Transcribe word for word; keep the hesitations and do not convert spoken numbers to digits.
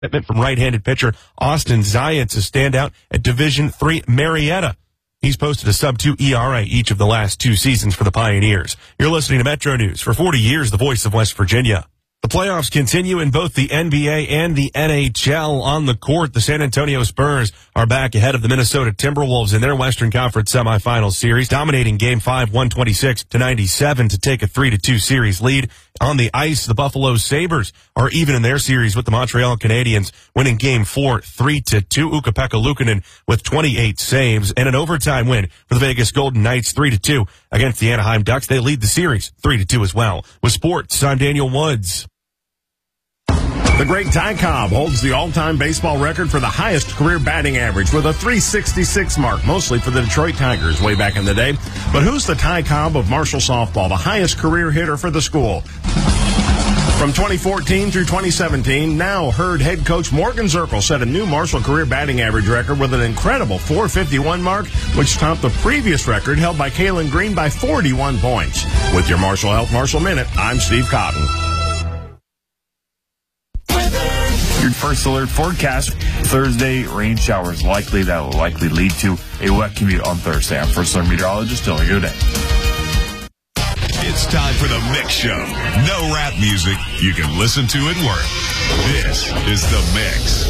commitment from right-handed pitcher Austin Zayats, a standout at Division three Marietta. He's posted a sub two E R A each of the last two seasons for the Pioneers. You're listening to Metro News. For forty years, the voice of West Virginia. The playoffs continue in both the N B A and the N H L. On the court, the San Antonio Spurs are back ahead of the Minnesota Timberwolves in their Western Conference semifinal series, dominating Game five one twenty-six to ninety-seven to take a three to two series lead. On the ice, the Buffalo Sabres are even in their series with the Montreal Canadiens, winning Game four three to two. Ukko-Pekka Luukkonen with twenty-eight saves and an overtime win for the Vegas Golden Knights three to two against the Anaheim Ducks. They lead the series three to two as well. With sports, I'm Daniel Woods. The great Ty Cobb holds the all-time baseball record for the highest career batting average with a three sixty-six mark, mostly for the Detroit Tigers way back in the day. But who's the Ty Cobb of Marshall softball, the highest career hitter for the school? From twenty fourteen through twenty seventeen, now Herd head coach Morgan Zirkle set a new Marshall career batting average record with an incredible four fifty-one mark, which topped the previous record held by Kalen Green by forty-one points. With your Marshall Health Marshall Minute, I'm Steve Cotton. Your first alert forecast. Thursday, rain showers likely. That will likely lead to a wet commute on Thursday. I'm first alert meteorologist Dylan Godet. It's time for the Mix Show. No rap music. You can listen to at work. This is the Mix.